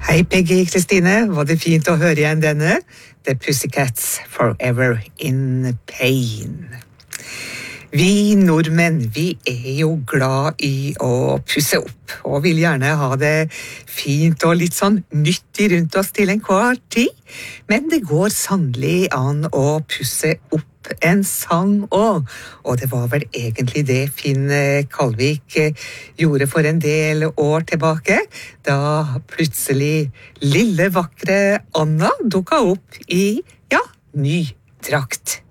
Hei Peggy Kristine, var det fint å høre igjen denne? The Pussycats, Forever in Pain. Vi nordmenn, vi jo glad i å pusse opp, og vil gjerne ha det fint og litt sånn nyttig rundt oss til enhver tid. Men det går sannelig an å pusse opp en sang også, og det var vel egentlig det Finn Kalvik gjorde for en del år tilbake, da plutselig lille vakre Anna dukket opp i, ny drakt.